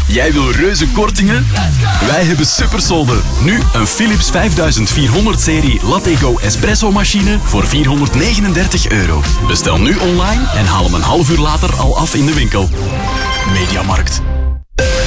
Jij wil reuze kortingen? Wij hebben supersolden. Nu een Philips 5400 serie Lattego espresso machine voor €439. Bestel nu online en haal hem een half uur later al af in de winkel. Mediamarkt.